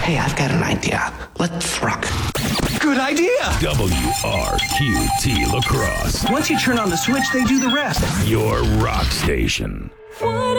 Hey, I've got an idea. Let's rock. Good idea! WRQT La Crosse. Once you turn on the switch, they do the rest. Your rock station. One